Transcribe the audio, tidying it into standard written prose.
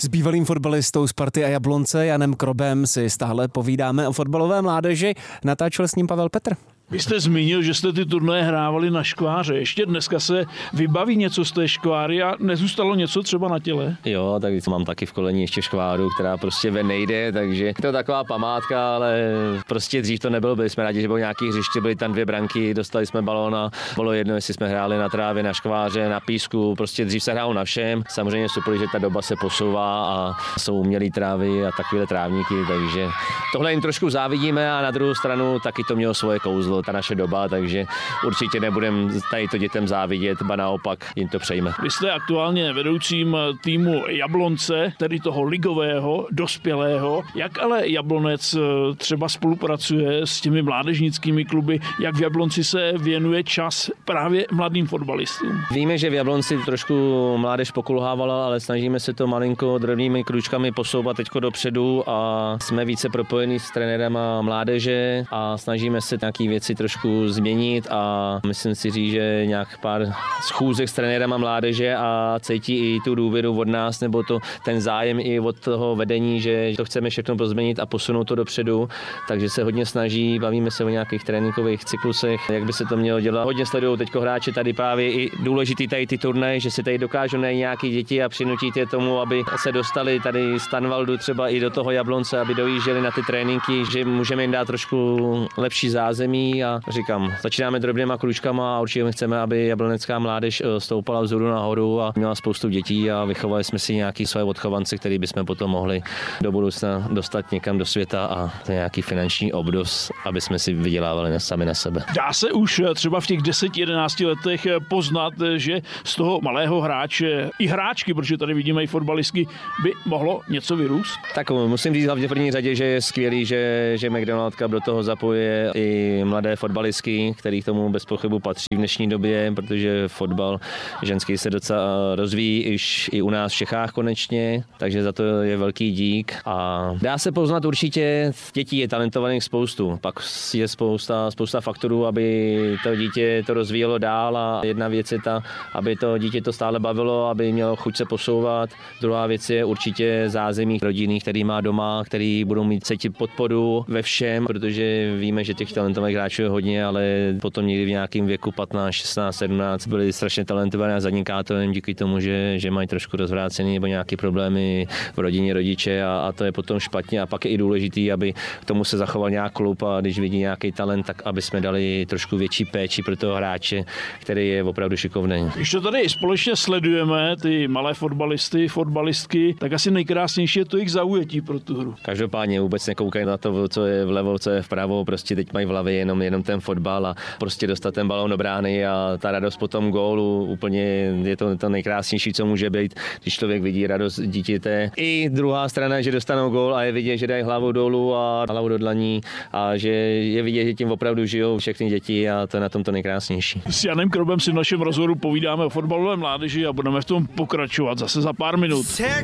S bývalým fotbalistou Sparty a Jablonce Janem Krobem si stále povídáme o fotbalové mládeži. Natáčel s ním Pavel Petr. Vy jste zmínil, že jste ty turnaje hrávali na škváře. Ještě dneska se vybaví něco z té škváry a nezůstalo něco třeba na těle? Jo, tak mám taky v koleni ještě škváru, která prostě ven nejde, takže to je taková památka, ale prostě dřív to nebylo. Byli jsme rádi, že bylo nějaký hřiště, byly tam 2 branky, dostali jsme balón a bylo jedno, jestli jsme hráli na trávě, na škváře, na písku. Prostě dřív se hrálo na všem. Samozřejmě super, že ta doba se posouvá a jsou umělé trávy a takové trávníky, takže tohle jim trošku závidíme a na druhou stranu taky to mělo svoje kouzlo, ta naše doba, takže určitě nebudeme tady to dětem závidět, ba naopak jim to přejme. Vy jste aktuálně vedoucím týmu Jablonce, tedy toho ligového, dospělého. Jak ale Jablonec třeba spolupracuje s těmi mládežnickými kluby, jak v Jablonci se věnuje čas právě mladým fotbalistům? Víme, že v Jablonci trošku mládež pokulhávala, ale snažíme se to malinko drobnými kručkami posouvat teďko dopředu a jsme více propojení s trenérem mládeže a snažíme se nějaké věci trošku změnit a myslím si říct, že nějak pár schůzek s trenérem mládeže a cítí i tu důvěru od nás nebo ten zájem i od toho vedení, že to chceme všechno pozměnit a posunout to dopředu, takže se hodně snaží, bavíme se o nějakých tréninkových cyklusech, jak by se to mělo dělat. Hodně sledují teďko hráči tady právě i důležitý tady ty turnaje, že si tady dokážou najít nějaký děti a přinutit je tomu, aby se dostali tady z Tanvaldu třeba i do toho Jablonce, aby dojížděli na ty tréninky, že můžeme jim dát trošku lepší zázemí a říkám, začínáme drobnýma kručkama a určitě chceme, aby jablonecká mládež stoupala vzhůru nahoru a měla spoustu dětí a vychovali jsme si nějaký své odchovance, který bychom potom mohli do budoucna dostat někam do světa a nějaký finanční obnos, aby jsme si vydělávali sami na sebe. Dá se už třeba v těch 10-11 letech poznat, že z toho malého hráče i hráčky, protože tady vidíme i fotbalistky, by mohlo něco vyrůst? Tak musím říct hlavně v první řadě, že je skvělý, že McDonald Cup do toho zapojuje i mladé fotbalistky, který k tomu bez pochybu patří v dnešní době, protože fotbal ženský se docela rozvíjí i u nás v Čechách konečně, takže za to je velký dík a dá se poznat určitě, dětí je talentovaných spoustu, pak je spousta faktorů, aby to dítě to rozvíjelo dál a jedna věc je ta, aby to dítě to stále bavilo, aby mělo chuť se posouvat, druhá věc je určitě zázemí rodinných, který má doma, který budou mít cítit podporu ve všem, protože víme, že těch talentovaných hráčů je hodně, ale potom někdy v nějakém věku 15, 16, 17 byli strašně talentované a zaniká to jen díky tomu, že mají trošku rozvrácený nebo nějaké problémy v rodině rodiče a to je potom špatně a pak je i důležitý, aby k tomu se zachoval nějak klub a když vidí nějaký talent, tak aby jsme dali trošku větší péči pro toho hráče, který je opravdu šikovný. Když to tady společně sledujeme, ty malé fotbalisty, fotbalistky, tak asi nejkrásnější je to jejich zaujetí pro tu hru. Každopádně vůbec nekoukají na to, co je vlevo, co je vpravo, prostě teď mají v hlavě jenom ten fotbal a prostě dostat ten balón do brány a ta radost po tom gólu úplně je to nejkrásnější, co může být, když člověk vidí radost dítěte. I druhá strana, že dostanou gól a je vidět, že dají hlavu dolů a hlavu do dlaní a že je vidět, že tím opravdu žijou všechny děti a to je na tom to nejkrásnější. S Janem Krobem si v našem rozhovoru povídáme o fotbalové mládeži a budeme v tom pokračovat zase za pár minut.